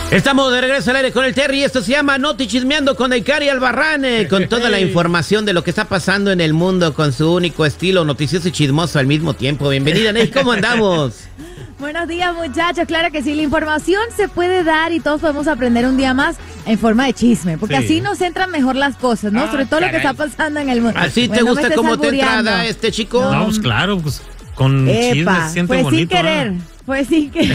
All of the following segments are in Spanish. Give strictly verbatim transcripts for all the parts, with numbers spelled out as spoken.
Estamos de regreso al aire con el Terry. Esto se llama Noti Chismeando con Neikari Albarrán, eh, con toda la información de lo que está pasando en el mundo con su único estilo noticioso y chismoso al mismo tiempo. Bienvenida, Ney, ¿cómo andamos? Buenos días, muchachos. Claro que sí, la información se puede dar y todos podemos aprender un día más en forma de chisme, porque sí. así nos entran mejor las cosas, ¿no? Ah, Sobre todo caray. Lo que está pasando en el mundo. ¿Así bueno, te gusta no cómo te entrada este chico? No, pues claro, pues con Epa, chisme se siente pues bonito. Sin querer. ¿eh? Pues sí que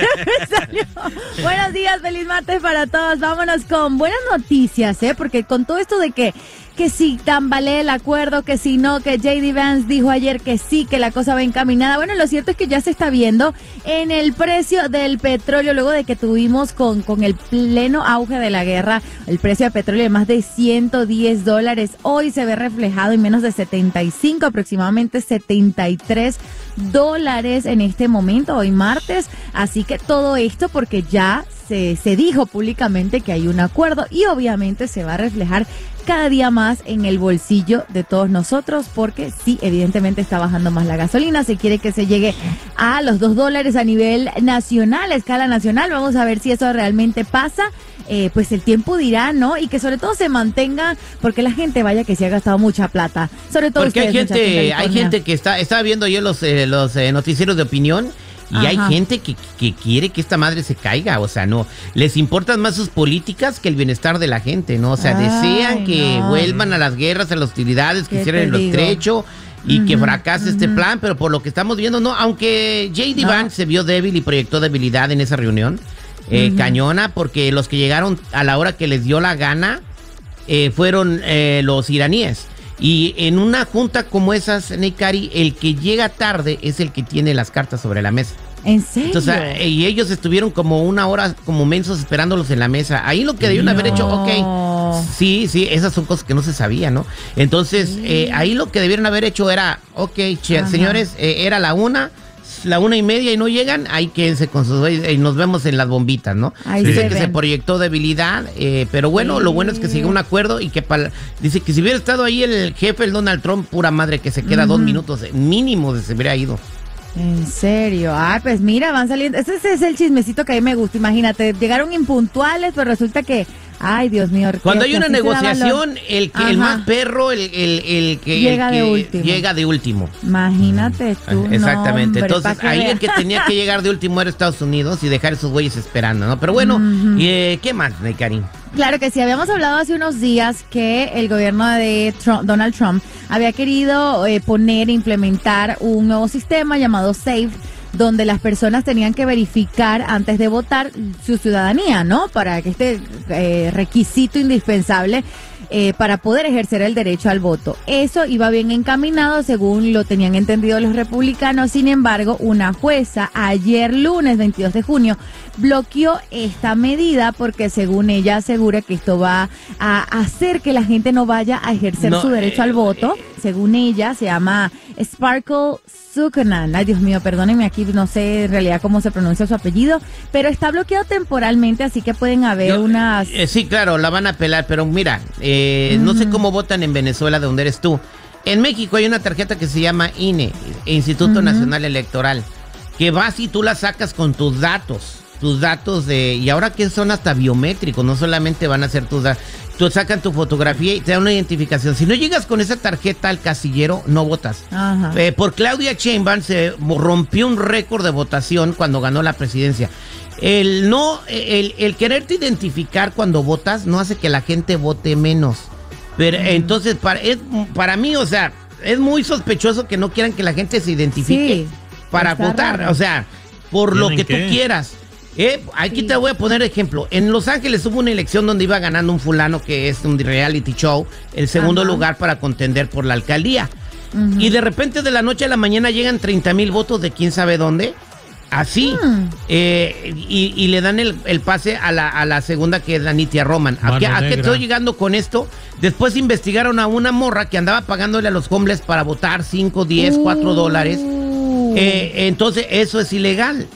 Buenos días, feliz martes para todos. Vámonos con buenas noticias, ¿eh? Porque con todo esto de que que si tambalea el acuerdo, que si no, que J D Vance dijo ayer que sí, que la cosa va encaminada. Bueno, lo cierto es que ya se está viendo en el precio del petróleo, luego de que tuvimos con, con el pleno auge de la guerra, el precio del petróleo de más de ciento diez dólares. Hoy se ve reflejado en menos de setenta y cinco, aproximadamente setenta y tres dólares en este momento, hoy martes. Así que todo esto porque ya se, se dijo públicamente que hay un acuerdo y obviamente se va a reflejar cada día más en el bolsillo de todos nosotros, porque sí, evidentemente está bajando más la gasolina, se quiere que se llegue a los dos dólares a nivel nacional, a escala nacional. Vamos a ver si eso realmente pasa, eh, pues el tiempo dirá, ¿no? Y que sobre todo se mantenga, porque la gente, vaya que se ha gastado mucha plata, sobre todo porque ustedes, hay gente, hay gente que está, estaba viendo yo los, eh, los eh, noticieros de opinión. Y Ajá. hay gente que, que quiere que esta madre se caiga, o sea, no, les importan más sus políticas que el bienestar de la gente, ¿no? O sea, Ay, desean que no. vuelvan a las guerras, a las hostilidades, que cierren el estrecho y uh-huh, que fracase uh-huh. este plan, pero por lo que estamos viendo, no, aunque J D no. Vance se vio débil y proyectó debilidad en esa reunión, eh, uh-huh. cañona, porque los que llegaron a la hora que les dio la gana eh, fueron eh, los iraníes. Y en una junta como esas, Neikari, el que llega tarde es el que tiene las cartas sobre la mesa. ¿En serio? Entonces, y ellos estuvieron como una hora como mensos esperándolos en la mesa. Ahí lo que debieron no. haber hecho, ok, sí, sí, esas son cosas que no se sabía, ¿no? Entonces, sí. eh, ahí lo que debieron haber hecho era, ok, che, señores, eh, era la una, la una y media y no llegan, ahí quédense con sus y nos vemos en las bombitas, ¿no? Ahí dice se que ven. Se proyectó debilidad, eh, pero bueno, sí. lo bueno es que se llegó a un acuerdo y que para, dice que si hubiera estado ahí el jefe, el Donald Trump, pura madre, que se queda uh-huh. dos minutos mínimo de se hubiera ido. En serio, ay, pues mira, van saliendo, ese, ese es el chismecito que a mí me gusta, imagínate, llegaron impuntuales, pero resulta que, ay, Dios mío. Cuando hay una negociación, el que el más perro, el, el, el que llega, el que de último. llega de último. Imagínate tú. Exactamente, no, hombre, entonces ahí vea. El que tenía que llegar de último era Estados Unidos y dejar esos güeyes esperando, ¿no? Pero bueno, uh-huh. eh, ¿qué más, Neikari? Claro que sí, habíamos hablado hace unos días que el gobierno de Trump, Donald Trump había querido eh, poner, implementar un nuevo sistema llamado SAFE, donde las personas tenían que verificar antes de votar su ciudadanía, ¿no? Para que este eh, requisito indispensable eh, para poder ejercer el derecho al voto. Eso iba bien encaminado, según lo tenían entendido los republicanos. Sin embargo, una jueza ayer lunes veintidós de junio bloqueó esta medida porque, según ella, asegura que esto va a hacer que la gente no vaya a ejercer no, su derecho eh, al voto. Eh, según ella, se llama Sparkle Sukunan. Ay, Dios mío, perdónenme aquí, no sé en realidad cómo se pronuncia su apellido, pero está bloqueado temporalmente, así que pueden haber Yo, unas... Eh, sí, claro, la van a apelar, pero mira, eh, mm. no sé cómo votan en Venezuela, de donde eres tú. En México hay una tarjeta que se llama I N E, Instituto uh-huh. Nacional Electoral, que vas y tú la sacas con tus datos. tus datos de, y ahora que son hasta biométricos, no solamente van a ser tus datos, tú sacan tu fotografía y te dan una identificación. Si no llegas con esa tarjeta al casillero, no votas. Ajá. Eh, por Claudia Sheinbaum se rompió un récord de votación cuando ganó la presidencia. El no, el, el quererte identificar cuando votas no hace que la gente vote menos. Pero uh-huh. entonces, para, es, para mí, o sea, es muy sospechoso que no quieran que la gente se identifique sí, para votar. Raro. O sea, por lo que qué? tú quieras. Eh, aquí sí. te voy a poner ejemplo. En Los Ángeles hubo una elección donde iba ganando un fulano que es un reality show, el segundo Ajá. lugar para contender por la alcaldía. Uh-huh. Y de repente de la noche a la mañana llegan treinta mil votos de quién sabe dónde. Así. Uh-huh. eh, y, y le dan el, el pase a la, a la segunda, que es la Nitia Roman. ¿A qué, ¿A qué estoy llegando con esto? Después investigaron a una morra que andaba pagándole a los homeless para votar cinco, diez, cuatro dólares. Eh, entonces eso es ilegal.